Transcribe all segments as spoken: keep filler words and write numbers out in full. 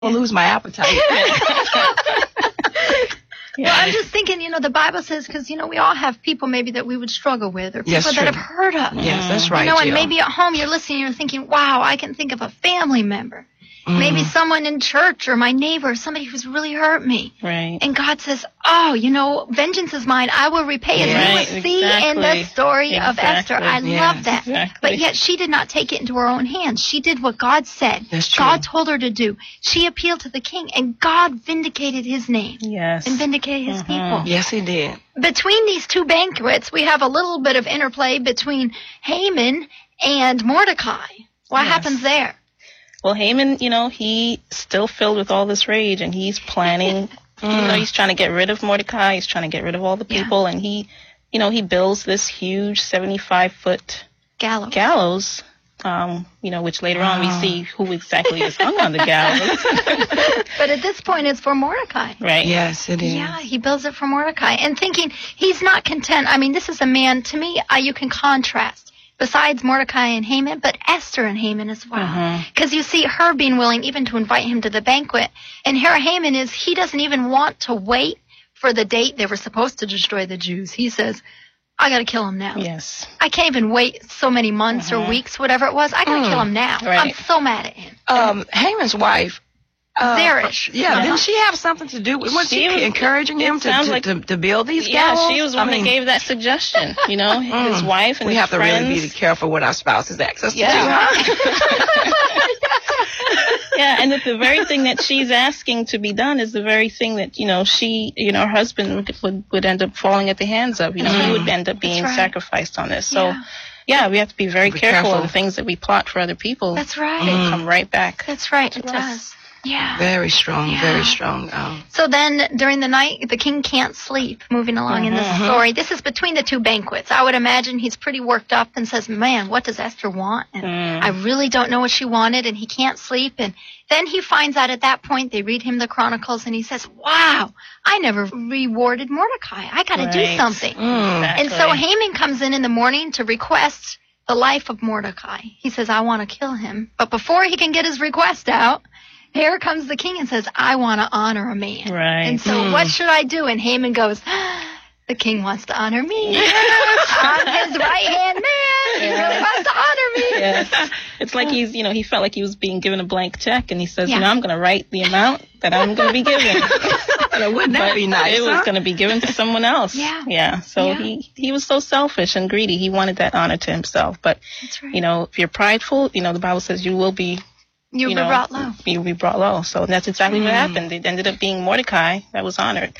I'll lose my appetite. Yeah. Well, I'm just thinking, you know, the Bible says, because, you know, we all have people maybe that we would struggle with, or people Yes, that true. have hurt us. Yes, that's right. You know, and Jill. maybe at home you're listening and you're thinking, wow, I can think of a family member. Mm. Maybe someone in church or my neighbor, somebody who's really hurt me. Right. And God says, oh, you know, vengeance is mine. I will repay. And Yeah. we Right, would see exactly. in the story Exactly. of Esther. I Yes. love that. Exactly. But yet she did not take it into her own hands. She did what God said. That's true. God told her to do. She appealed to the king, and God vindicated his name Yes. and vindicated his Mm-hmm. people. Yes, he did. Between these two banquets, we have a little bit of interplay between Haman and Mordecai. What Yes. happens there? Well, Haman, you know, he's still filled with all this rage, and he's planning, you know, he's trying to get rid of Mordecai. He's trying to get rid of all the Yeah. people, and he, you know, he builds this huge seventy-five foot Gallows. gallows, um, you know, which later on we see who exactly is hung on the gallows. But at this point, it's for Mordecai. Right. Yes, it is. Yeah, he builds it for Mordecai. And thinking he's not content. I mean, this is a man, to me, uh, you can contrast. Besides Mordecai and Haman, but Esther and Haman as well. Because you see her being willing even to invite him to the banquet. And here Haman is, he doesn't even want to wait for the date they were supposed to destroy the Jews. He says, I got to kill him now. Yes. I can't even wait so many months or weeks, whatever it was. I got to Mm. kill him now. Right. I'm so mad at him. Um, Haman's wife. Uh, Zeresh. Yeah, Uh-huh. didn't she have something to do with? Was she, She was- encouraging it him to sounds to, like- to to build these Yeah, gallows? she was the I one mean, that gave that suggestion. You know, his Mm. wife and we his have to friends. really be careful what our spouses ask us Yeah. to do. Huh? Yeah, and that the very thing that she's asking to be done is the very thing that, you know, she, you know, her husband would would, would end up falling at the hands of. You know, he would end up being right. sacrificed on this. So, Yeah. yeah, we have to be very Be careful, careful. of the things that we plot for other people. That's right. They come right back. That's right. It us. does. Yeah. Very strong, Yeah. very strong. Um, So then, during the night, the king can't sleep, moving along in the story. This is between the two banquets. I would imagine he's pretty worked up and says, man, what does Esther want? And Mm. I really don't know what she wanted, and he can't sleep. And then he finds out at that point, they read him the Chronicles, and he says, wow, I never rewarded Mordecai. I got to do Right. something. mm. And so Exactly. Haman comes in in the morning to request the life of Mordecai. He says, I want to kill him. But before he can get his request out, here comes the king and says, I want to honor a man. Right. And so Mm. what should I do? And Haman goes, the king wants to honor me. I'm his right-hand man. He really wants to honor me. Yes. It's like he's, you know, he felt like he was being given a blank check, and he says, Yeah. you know, I'm going to write the amount that I'm going to be given. Well, wouldn't that But be nice? it was huh? going to be given to someone else. Yeah. Yeah. So Yeah. he he was so selfish and greedy. He wanted that honor to himself. But That's right. you know, if you're prideful, you know, the Bible says you will be, You'll you be know, brought low. you'll be brought low. So that's exactly what Mm. happened. It ended up being Mordecai that was honored.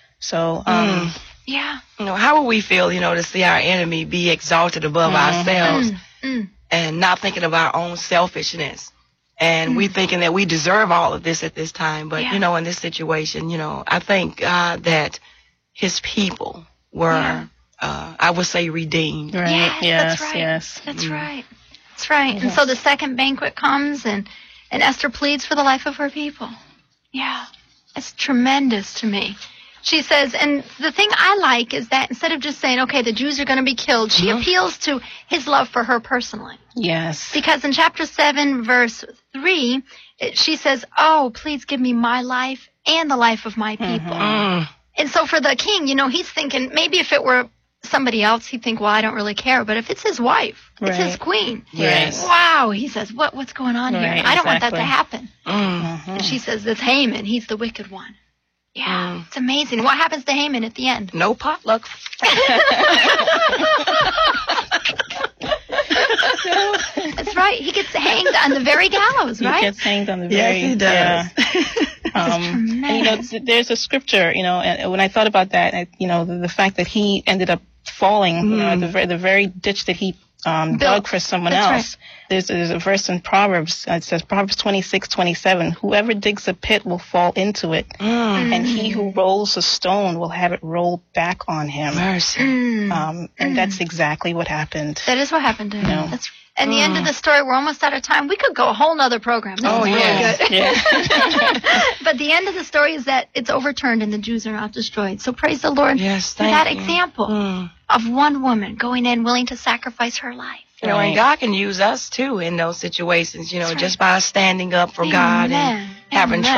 So um, Mm. Yeah. You know, how would we feel, you know, to see our enemy be exalted above Mhm. ourselves Mm, mm. and not thinking of our own selfishness? And we thinking that we deserve all of this at this time. But, Yeah. you know, in this situation, you know, I thank God that his people were, Yeah. uh, I would say, redeemed. right. Yes, Yes. that's right. Yes. That's Mm. right. That's right. And so the second banquet comes, and, and Esther pleads for the life of her people. Yeah. It's tremendous to me. She says, and the thing I like is that instead of just saying, okay, the Jews are going to be killed, she Mhm. appeals to his love for her personally. Yes. Because in chapter seven, verse three, it, she says, oh, please give me my life and the life of my people. Mm. And so for the king, you know, he's thinking, maybe if it were somebody else, he'd think, well, I don't really care. But if it's his wife, it's his Right. queen. Yes. Wow, he says, what what's going on here? Right, I don't want that to exactly. happen. Mm. Mhm. And she says, it's Haman. He's the wicked one. Yeah, Mm. it's amazing. What happens to Haman at the end? No potluck. That's right. He gets hanged on the very gallows, He right? gets hanged on the Yes, very. he does. Yeah. Um, and you know, th- there's a scripture, you know, and when I thought about that, I, you know, the, the fact that he ended up falling, you know, at the, ver- the very ditch that he um, Built. dug for someone That's else. There's, there's a verse in Proverbs. uh, It says Proverbs twenty-six twenty-seven. Whoever digs a pit will fall into it, Mm. and he who rolls a stone will have it rolled back on him. Mercy. Mm. Um, and that's exactly what happened. That is what happened to him. No. That's and the end of the story, we're almost out of time. We could go a whole nother program. This Oh, is really yes. good. Yeah. But the end of the story is that it's overturned and the Jews are not destroyed. So praise the Lord Yes, for thank that you. example Mm. of one woman going in willing to sacrifice her life. You know, Right. and God can use us too in those situations, you know, That's just by us standing up for Amen. God and having Amen.